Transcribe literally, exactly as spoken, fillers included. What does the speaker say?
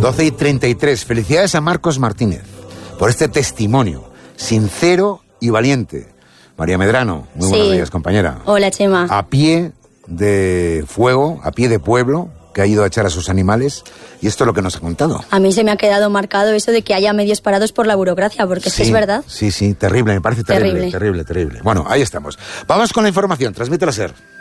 doce y treinta y tres. Felicidades a Marcos Martínez por este testimonio sincero y valiente. María Medrano, muy buenos Sí. días, compañera. Hola, Chema. A pie de fuego, a pie de pueblo, que ha ido a echar a sus animales, y esto es lo que nos ha contado. A mí se me ha quedado marcado eso de que haya medios parados por la burocracia, porque es que es verdad. Sí, sí, terrible, me parece terrible, terrible, Terrible. terrible, terrible. Bueno, ahí estamos. Vamos con la información, transmítela, Ser.